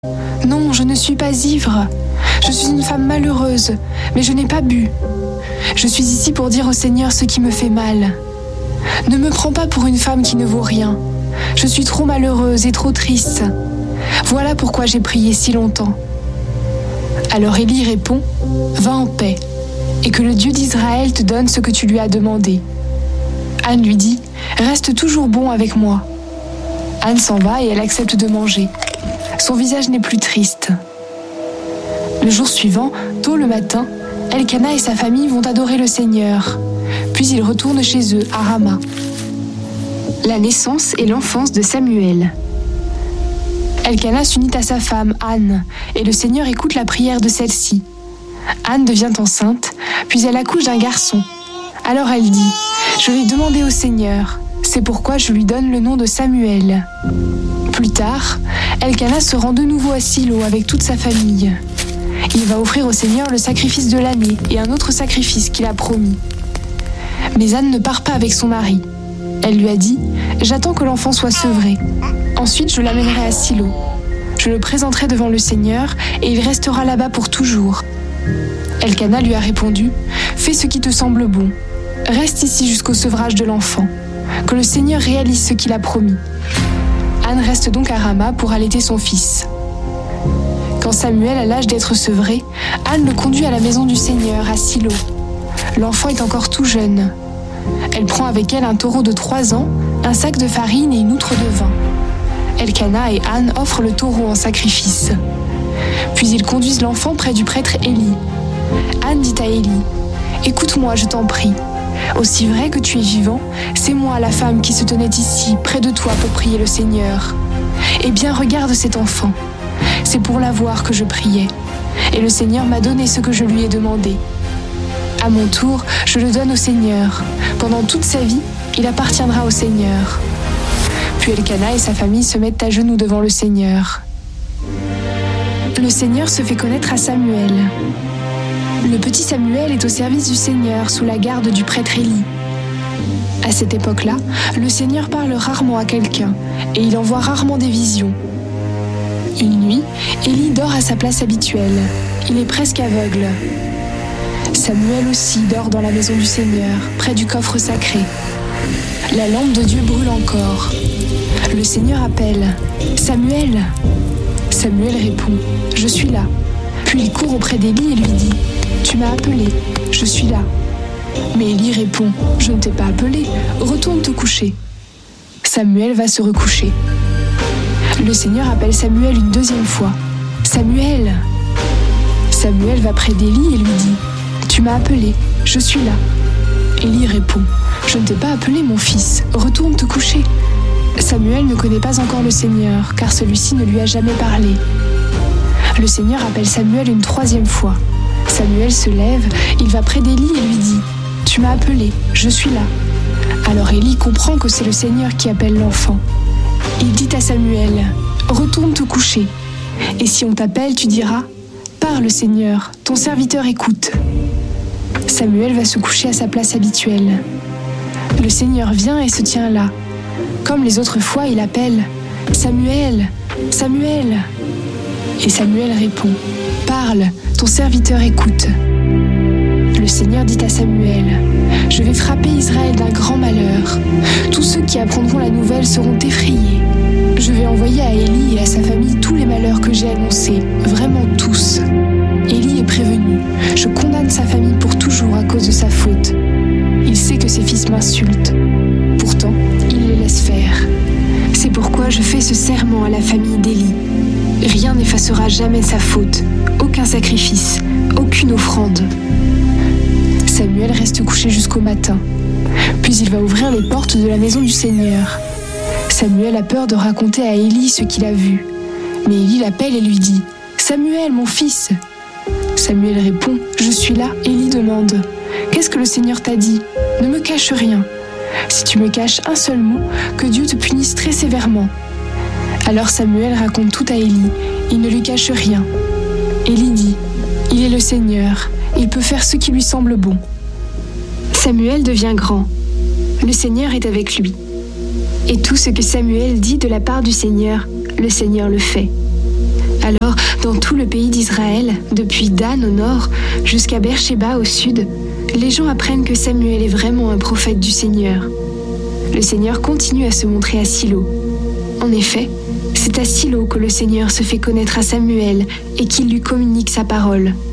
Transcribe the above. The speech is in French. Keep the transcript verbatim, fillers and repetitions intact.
Non, je ne suis pas ivre. Je suis une femme malheureuse, mais je n'ai pas bu. Je suis ici pour dire au Seigneur ce qui me fait mal. Ne me prends pas pour une femme qui ne vaut rien. Je suis trop malheureuse et trop triste. Voilà pourquoi j'ai prié si longtemps. » Alors Élie répond, « Va en paix, et que le Dieu d'Israël te donne ce que tu lui as demandé. » Anne lui dit, « Reste toujours bon avec moi. » Anne s'en va et elle accepte de manger. Son visage n'est plus triste. Le jour suivant, tôt le matin, Elkana et sa famille vont adorer le Seigneur. Puis ils retournent chez eux, à Rama. La naissance et l'enfance de Samuel. Elkana s'unit à sa femme, Anne, et le Seigneur écoute la prière de celle-ci. Anne devient enceinte, puis elle accouche d'un garçon. Alors elle dit, « Je vais demander au Seigneur, c'est pourquoi je lui donne le nom de Samuel. » Plus tard, Elkana se rend de nouveau à Silo avec toute sa famille. Il va offrir au Seigneur le sacrifice de l'année et un autre sacrifice qu'il a promis. Mais Anne ne part pas avec son mari. Elle lui a dit, « J'attends que l'enfant soit sevré. Ensuite, je l'amènerai à Silo. Je le présenterai devant le Seigneur et il restera là-bas pour toujours. » Elkana lui a répondu, « Fais ce qui te semble bon. Reste ici jusqu'au sevrage de l'enfant. Que le Seigneur réalise ce qu'il a promis. » Anne reste donc à Rama pour allaiter son fils. Quand Samuel a l'âge d'être sevré, Anne le conduit à la maison du Seigneur, à Silo. L'enfant est encore tout jeune. Elle prend avec elle un taureau de trois ans, un sac de farine et une outre de vin. Elkana et Anne offrent le taureau en sacrifice. Puis ils conduisent l'enfant près du prêtre Élie. Anne dit à Élie, « Écoute-moi, je t'en prie. Aussi vrai que tu es vivant, c'est moi la femme qui se tenait ici, près de toi, pour prier le Seigneur. Eh bien, regarde cet enfant. C'est pour l'avoir que je priais. Et le Seigneur m'a donné ce que je lui ai demandé. À mon tour, je le donne au Seigneur. Pendant toute sa vie, il appartiendra au Seigneur. » Puis Elkana et sa famille se mettent à genoux devant le Seigneur. Le Seigneur se fait connaître à Samuel. Le petit Samuel est au service du Seigneur sous la garde du prêtre Élie. À cette époque-là, le Seigneur parle rarement à quelqu'un et il envoie rarement des visions. Une nuit, Élie dort à sa place habituelle. Il est presque aveugle. Samuel aussi dort dans la maison du Seigneur, près du coffre sacré. La lampe de Dieu brûle encore. Le Seigneur appelle « Samuel !» Samuel répond « Je suis là !» Puis il court auprès d'Élie et lui dit « Tu m'as appelé, je suis là. » Mais Élie répond « Je ne t'ai pas appelé, retourne te coucher. » Samuel va se recoucher. Le Seigneur appelle Samuel une deuxième fois « Samuel !» Samuel va près d'Élie et lui dit « Tu m'as appelé, je suis là. » Élie répond « Je ne t'ai pas appelé mon fils, retourne te coucher. » Samuel ne connaît pas encore le Seigneur, car celui-ci ne lui a jamais parlé. Le Seigneur appelle Samuel une troisième fois. Samuel se lève, il va près d'Élie et lui dit « Tu m'as appelé, je suis là. » Alors Élie comprend que c'est le Seigneur qui appelle l'enfant. Il dit à Samuel « Retourne te coucher. Et si on t'appelle, tu diras « Parle Seigneur, ton serviteur écoute. » Samuel va se coucher à sa place habituelle. Le Seigneur vient et se tient là. Comme les autres fois, il appelle « Samuel, Samuel !» Et Samuel répond « Parle, ton serviteur écoute. » Le Seigneur dit à Samuel « Je vais frapper Israël d'un grand malheur. Tous ceux qui apprendront la nouvelle seront effrayés. Je vais envoyer à Élie et à sa famille tous les malheurs que j'ai annoncés, vraiment tous. Élie est prévenu. Je condamne sa famille pour toujours à cause de sa faute. Il sait que ses fils m'insultent. Pourtant, il les laisse faire. C'est pourquoi je fais ce serment à la famille d'Élie. Rien n'effacera jamais sa faute, aucun sacrifice, aucune offrande. » Samuel reste couché jusqu'au matin. Puis il va ouvrir les portes de la maison du Seigneur. Samuel a peur de raconter à Élie ce qu'il a vu. Mais Élie l'appelle et lui dit « Samuel, mon fils !» Samuel répond « Je suis là. » Élie demande « Qu'est-ce que le Seigneur t'a dit ? Ne me cache rien. Si tu me caches un seul mot, que Dieu te punisse très sévèrement. » Alors Samuel raconte tout à Élie. Il ne lui cache rien. Élie dit « Il est le Seigneur. Il peut faire ce qui lui semble bon. » Samuel devient grand. Le Seigneur est avec lui. Et tout ce que Samuel dit de la part du Seigneur, le Seigneur le fait. le pays d'Israël, depuis Dan au nord jusqu'à Beersheba au sud, les gens apprennent que Samuel est vraiment un prophète du Seigneur. Le Seigneur continue à se montrer à Silo. En effet, c'est à Silo que le Seigneur se fait connaître à Samuel et qu'il lui communique sa parole.